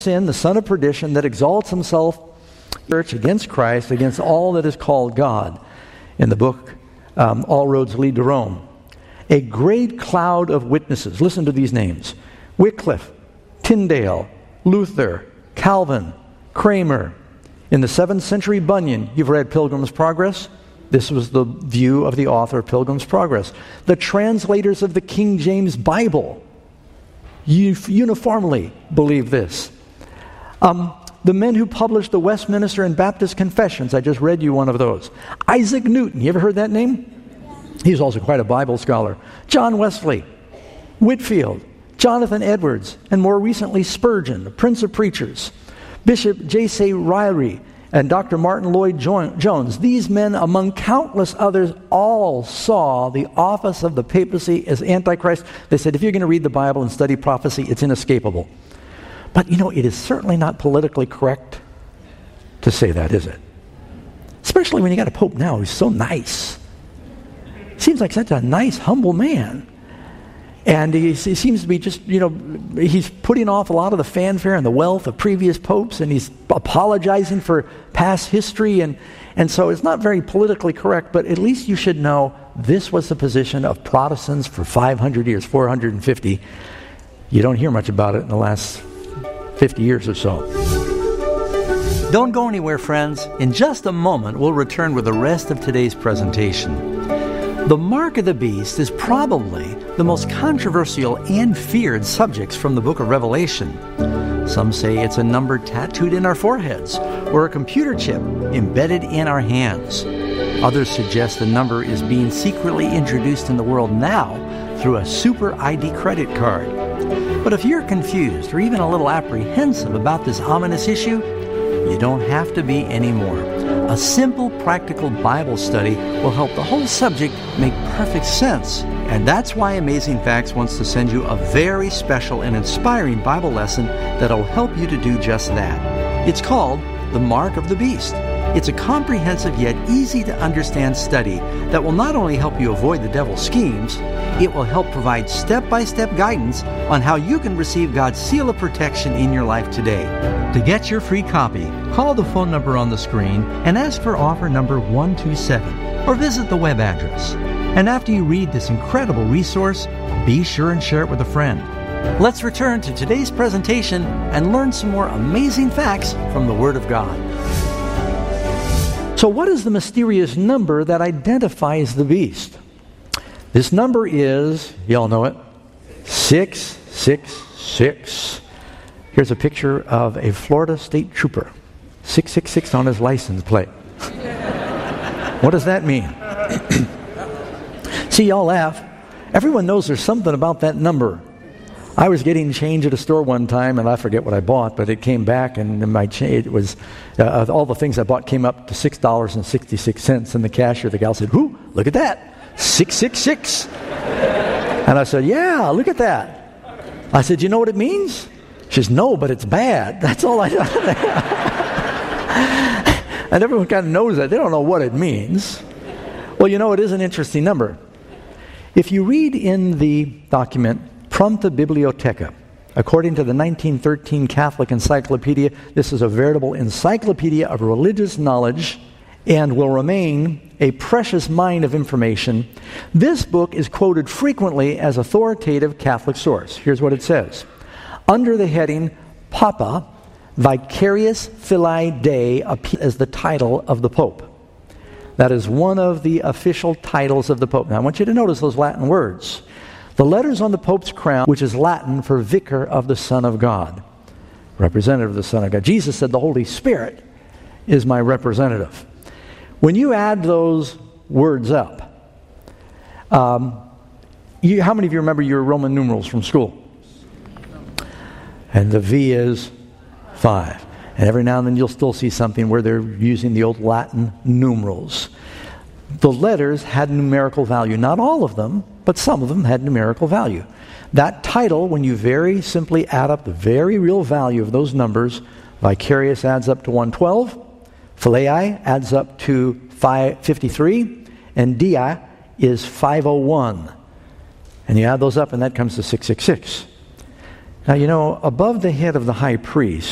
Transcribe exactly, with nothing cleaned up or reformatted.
sin, the son of perdition, that exalts himself church against Christ, against all that is called God. In the book, um, All Roads Lead to Rome. A great cloud of witnesses. Listen to these names. Wycliffe, Tyndale, Luther, Calvin, Kramer. In the seventh century, Bunyan. You've read Pilgrim's Progress? This was the view of the author of Pilgrim's Progress. The translators of the King James Bible uniformly believe this. Um, the men who published the Westminster and Baptist Confessions, I just read you one of those. Isaac Newton, you ever heard that name? He's also quite a Bible scholar. John Wesley, Whitefield, Jonathan Edwards, and more recently Spurgeon, the Prince of Preachers. Bishop J C Ryrie and Doctor Martin Lloyd Jones. These men, among countless others, all saw the office of the papacy as Antichrist. They said, if you're going to read the Bible and study prophecy, it's inescapable. But, you know, it is certainly not politically correct to say that, is it? Especially when you got a pope now who's so nice. Seems like such a nice, humble man. And he, he seems to be just, you know, he's putting off a lot of the fanfare and the wealth of previous popes, and he's apologizing for past history. And, and so it's not very politically correct, but at least you should know this was the position of Protestants for five hundred years, four hundred fifty. You don't hear much about it in the last fifty years or so. Don't go anywhere, friends. In just a moment, we'll return with the rest of today's presentation. The mark of the beast is probably the most controversial and feared subjects from the book of Revelation. Some say it's a number tattooed in our foreheads or a computer chip embedded in our hands. Others suggest the number is being secretly introduced in the world now through a super I D credit card. But if you're confused or even a little apprehensive about this ominous issue, you don't have to be anymore. A simple, practical Bible study will help the whole subject make perfect sense. And that's why Amazing Facts wants to send you a very special and inspiring Bible lesson that'll help you to do just that. It's called The Mark of the Beast. It's a comprehensive yet easy to understand study that will not only help you avoid the devil's schemes, it will help provide step-by-step guidance on how you can receive God's seal of protection in your life today. To get your free copy, call the phone number on the screen and ask for offer number one two seven, or visit the web address. And after you read this incredible resource, be sure and share it with a friend. Let's return to today's presentation and learn some more amazing facts from the Word of God. So what is the mysterious number that identifies the beast? This number is, y'all know it, six six six. Here's a picture of a Florida State Trooper, six six six on his license plate. What does that mean? See, y'all laugh. Everyone knows there's something about that number. I was getting change at a store one time, and I forget what I bought, but it came back, and my change, it was, uh, all the things I bought came up to six dollars and sixty-six cents, and the cashier, the gal said, "Whoo, look at that, six six six. And I said, "Yeah, look at that." I said, "You know what it means?" She says, "No, but it's bad." That's all I know. And everyone kind of knows that. They don't know what it means. Well, you know, it is an interesting number. If you read in the document, Prompta Bibliotheca, according to the nineteen thirteen Catholic Encyclopedia, this is a veritable encyclopedia of religious knowledge and will remain a precious mine of information. This book is quoted frequently as authoritative Catholic source. Here's what it says. Under the heading, Papa, Vicarius Filii Dei as the title of the Pope. That is one of the official titles of the Pope. Now I want you to notice those Latin words. The letters on the Pope's crown, which is Latin for Vicar of the Son of God, representative of the Son of God. Jesus said the Holy Spirit is my representative. When you add those words up, um, you, how many of you remember your Roman numerals from school? And the V is five. And every now and then you'll still see something where they're using the old Latin numerals. The letters had numerical value. Not all of them, but some of them had numerical value. That title, when you very simply add up the very real value of those numbers, Vicarius adds up to one hundred twelve, Filii adds up to five fifty-three, and Dei is five oh one. And you add those up and that comes to six six six. Now, you know, above the head of the high priest,